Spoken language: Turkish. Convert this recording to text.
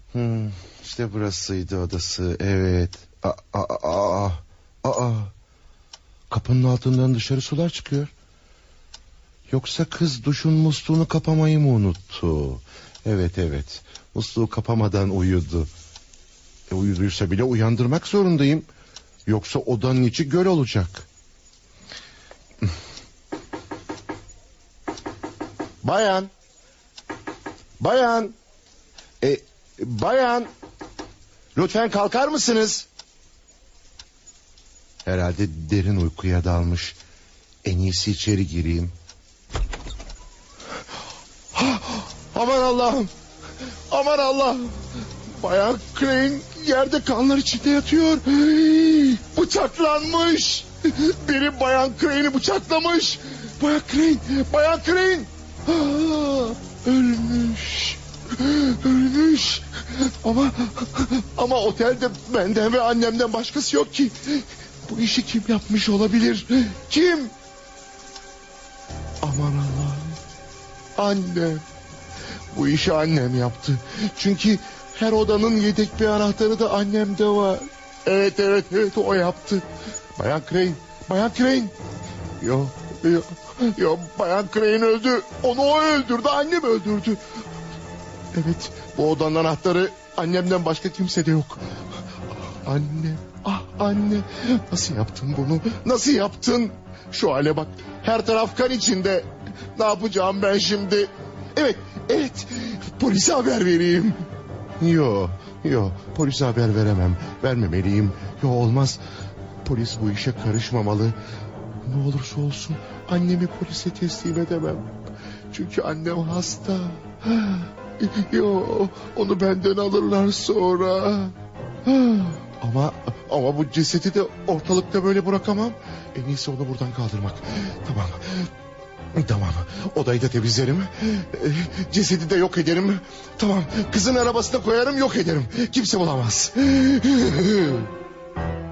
İşte burasıydı odası. Evet. Aa. Kapının altından dışarı sular çıkıyor. Yoksa kız duşun musluğunu kapamayı mı unuttu? Evet. Musluğu kapamadan uyudu. Uyuduysa bile uyandırmak zorundayım. Yoksa odanın içi göl olacak. Bayan. Bayan. Lütfen kalkar mısınız? Herhalde derin uykuya dalmış. En iyisi içeri gireyim. Aman Allah'ım. Bayan Crane yerde kanlar içinde yatıyor. Bıçaklanmış. Biri Bayan Crane'i bıçaklamış. Bayan Crane. Ölmüş. Ama otelde benden ve annemden başkası yok ki. Bu işi kim yapmış olabilir? Kim? Aman Allah'ım. Annem. Bu işi annem yaptı. Çünkü her odanın yedek bir anahtarı da annemde var. Evet, o yaptı. Bayan Crane. Yok, Bayan Crane öldü. Onu o öldürdü, annem öldürdü. Evet, bu odanın anahtarı annemden başka kimsede yok. Anne. Nasıl yaptın bunu? Nasıl yaptın? Şu hale bak. Her taraf kan içinde. Ne yapacağım ben şimdi? Evet. Polise haber vereyim. Yok. Polise haber veremem. Vermemeliyim. Yok, olmaz. Polis bu işe karışmamalı. Ne olursa olsun annemi polise teslim edemem. Çünkü annem hasta. Yok, onu benden alırlar sonra. Ama bu cesedi de ortalıkta böyle bırakamam. En iyisi onu buradan kaldırmak. Tamam. Odayı da temizlerim. Cesedi de yok ederim. Tamam. Kızın arabasına koyarım, yok ederim. Kimse bulamaz.